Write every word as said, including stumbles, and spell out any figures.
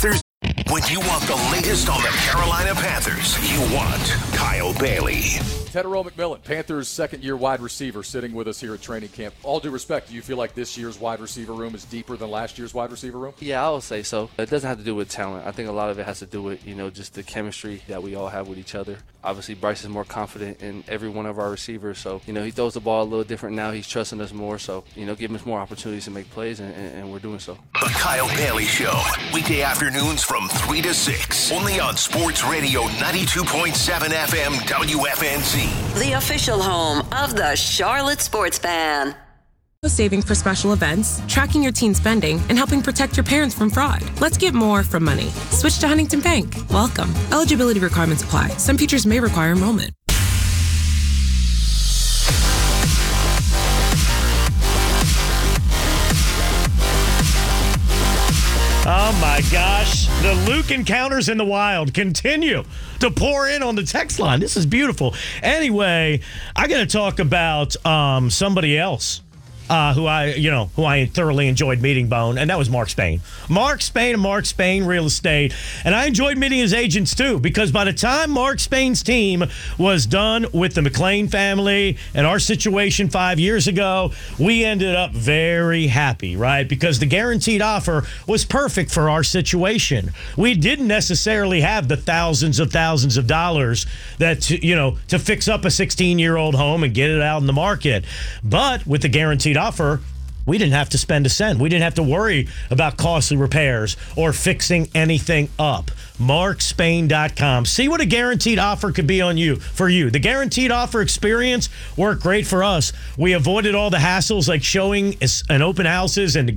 Panthers? When you want the latest on the Carolina Panthers, you want Kyle Bailey. Tetairoa McMillan, Panthers' second-year wide receiver, sitting with us here at training camp. All due respect, do you feel like this year's wide receiver room is deeper than last year's wide receiver room? Yeah, I would say so. It doesn't have to do with talent. I think a lot of it has to do with, you know, just the chemistry that we all have with each other. Obviously, Bryce is more confident in every one of our receivers, so, you know, he throws the ball a little different now. He's trusting us more, so, you know, giving us more opportunities to make plays, and, and, and we're doing so. The Kyle Bailey Show, weekday afternoons from three to six, only on Sports Radio ninety-two point seven F M W F N Z. The official home of the Charlotte Sports Fan. Saving for special events, tracking your teen spending, and helping protect your parents from fraud. Let's get more from money. Switch to Huntington Bank. Welcome. Eligibility requirements apply. Some features may require enrollment. Oh, my gosh. The Luke encounters in the wild continue to pour in on the text line. This is beautiful. Anyway, I got to talk about um, somebody else. Uh, who I, you know, who I thoroughly enjoyed meeting, Bone, and that was Mark Spain. Mark Spain and Mark Spain Real Estate. And I enjoyed meeting his agents, too, because by the time Mark Spain's team was done with the McLean family and our situation five years ago, we ended up very happy, right? Because the guaranteed offer was perfect for our situation. We didn't necessarily have the thousands of thousands of dollars that, you know, to fix up a sixteen-year-old home and get it out in the market. But with the guaranteed offer, we didn't have to spend a cent. We didn't have to worry about costly repairs or fixing anything up. mark spain dot com. See what a guaranteed offer could be on you for you. The guaranteed offer experience worked great for us. We avoided all the hassles like showing and open houses and